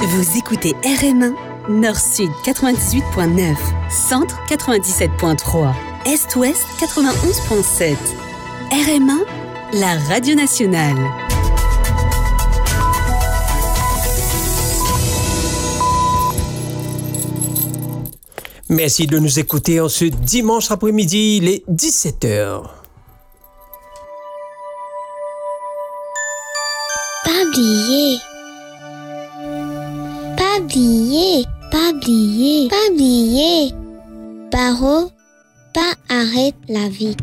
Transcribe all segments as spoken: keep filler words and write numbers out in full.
Vous écoutez R M un, Nord-Sud quatre-vingt-dix-huit virgule neuf, Centre quatre-vingt-dix-sept virgule trois, Est-Ouest quatre-vingt-onze virgule sept. R M un, la radio nationale. Merci de nous écouter en ce dimanche après-midi, les dix-sept heures. Pas oublier. Pas oublier. Pas oublier. Pas oublier. Barreau, pas arrête la vie.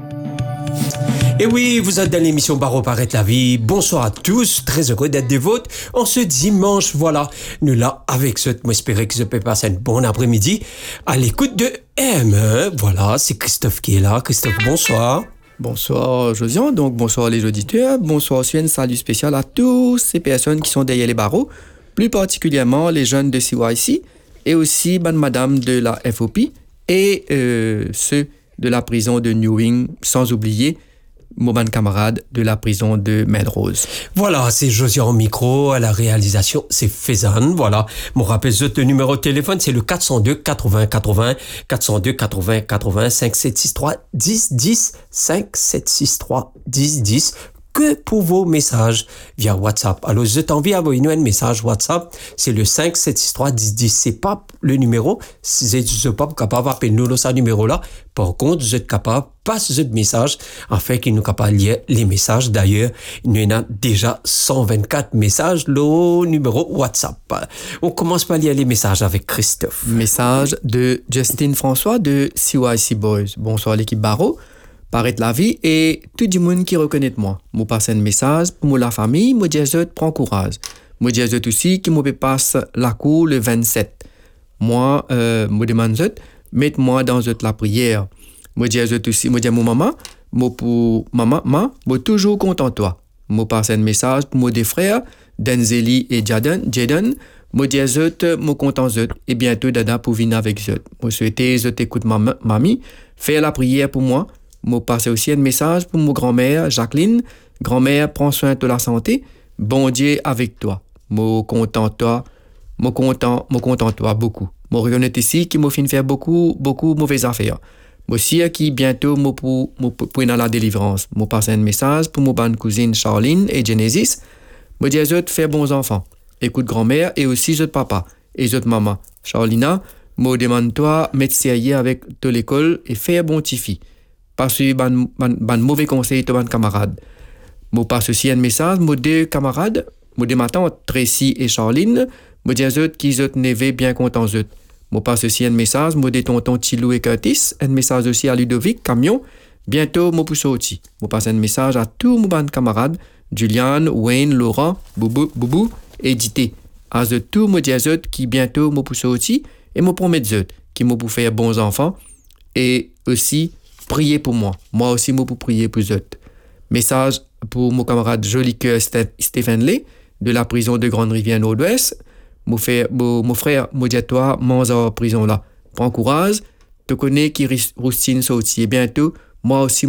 Et oui, vous êtes dans l'émission Barreau Paraît la vie. Bonsoir à tous, très heureux d'être des vôtres. En ce dimanche, voilà, nous là avec ce, moi j'espère que je peux passer un bon après-midi à l'écoute de M. Voilà, c'est Christophe qui est là. Christophe, bonsoir. Bonsoir Josiane, donc bonsoir les auditeurs, bonsoir aussi, un salut spécial à tous ces personnes qui sont derrière les barreaux, plus particulièrement les jeunes de C Y C et aussi bonne madame de la F O P et euh, ceux de la prison de Newing, sans oublier mon bon camarade de la prison de Melrose. Voilà, c'est Josiane au micro, à la réalisation, c'est Faizan, voilà. Mon rappel de numéro de téléphone, c'est le quatre cent deux quatre-vingts quatre-vingts, quatre cent deux quatre-vingts quatre-vingts, cinq sept six trois dix dix, cinq sept six trois dix dix. Que pour vos messages via WhatsApp. Alors, je t'envie à envoyer un message WhatsApp. C'est le cinq sept six trois dix dix. C'est pas le numéro. C'est je pas capable d'appeler nous ce numéro-là. Par contre, vous êtes capable de passer ce message afin qu'il nous capable de lire les messages. D'ailleurs, il y en a déjà cent vingt-quatre messages, le numéro WhatsApp. On commence par lire les messages avec Christophe. Message de Justin François de C Y C Boys. Bonsoir l'équipe Barreau. Paraît la vie et tout le monde qui reconnaît moi. Moi passe un message pour la famille, moi dis je prends courage. Moi dis je aussi qui me passe la cour le vingt-sept. Moi euh moi demande je mettez-moi dans la prière. Moi dis je aussi, moi dis mon maman, moi pour maman, maman, moi toujours content toi. Moi passe un message pour moi des frères Denzeli et Jaden, Jaden. Moi dis je moi content je et bientôt dada pour venir avec je. Moi souhaiter je t'écoute maman, mamie, faire la prière pour moi. Moi passe aussi un message pour mon grand-mère Jacqueline. Grand-mère, prends soin de la santé. Bon Dieu avec toi. Moi content toi. Moi content, moi content toi beaucoup. Moi reconnais ici qui m'a fait faire beaucoup, beaucoup mauvaises affaires. Moi aussi qui bientôt moi pour, moi pour dans la délivrance. Moi passe un message pour mon bonne cousine Charline et Genesis. Moi dis aux autres faire bons enfants. Écoute grand-mère et aussi autres papa et autres maman. Charlina, moi demande toi mettre sérieux avec de l'école et faire bon tifi. Pas suivre ban, ban, ban mauvais conseil de ban camarade. Moi passe aussi un message, moi deux camarades, moi deux matins, Tracy et Charline, moi dis aux autres qui autres neveux bien contents autres. Moi passe aussi un message, moi deux tontons Tilou et Curtis, un message aussi à Ludovic, Camion, bientôt moi pousse aussi. Moi passe un message à tous mes ban camarades, Julian, Wayne, Laurent, Boubou, Boubou, et Dité. À eux tous, moi dis aux autres qui bientôt moi pousse aussi, et moi promets aux autres qui m'ont pour faire bons enfants, et aussi priez pour moi. Moi aussi, moi pour prier pour eux. Message pour mon camarade Joli Cœur Stephen Lee de la prison de Grande-Rivière Nord-Ouest. Mon frère, mon, mon frère, moi dis à toi, mange en prison là. Prends courage. Te connais qui roustine ça aussi. Et bientôt, moi aussi,